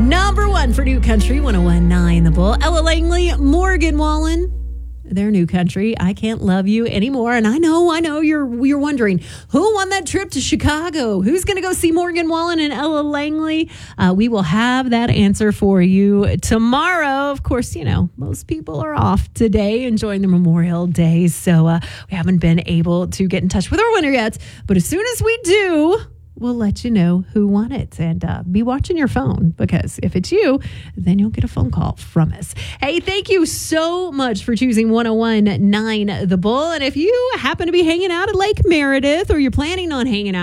Number one for New Country, 101.9 The Bull. Ella Langley, Morgan Wallen. Their New Country, I Can't Love You Anymore. And I know you're wondering, who won that trip to Chicago? Who's going to go see Morgan Wallen and Ella Langley? We will have that answer for you tomorrow. Of course, most people are off today enjoying the Memorial Day. So we haven't been able to get in touch with our winner yet. But as soon as we do, we'll let you know who won it. And be watching your phone, because if it's you, then you'll get a phone call from us. Hey, thank you so much for choosing 101.9 The Bull. And if you happen to be hanging out at Lake Meredith, or you're planning on hanging out